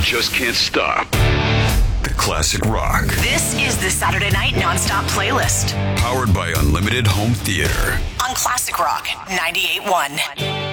just can't stop. The Classic Rock. This is the Saturday Night Nonstop Playlist. Powered by Unlimited Home Theater. On Classic Rock 98.1.